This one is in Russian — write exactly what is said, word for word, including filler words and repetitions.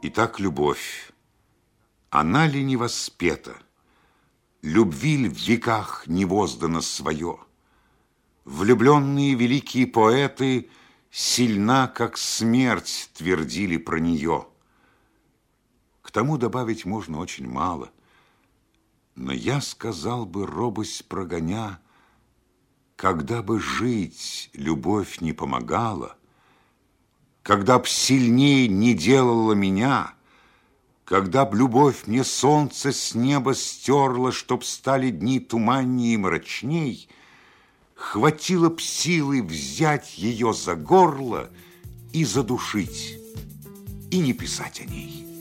Итак, любовь, она ли не воспета? Любви ли в веках не воздано свое? Влюбленные великие поэты сильна, как смерть, твердили про нее. К тому добавить можно очень мало. Но я сказал бы, робость прогоня, когда бы жить любовь не помогала, когда б сильней не делала меня, когда б любовь мне солнце с неба стерла, чтоб стали дни туманнее и мрачней, хватило б силы взять ее за горло и задушить, и не писать о ней.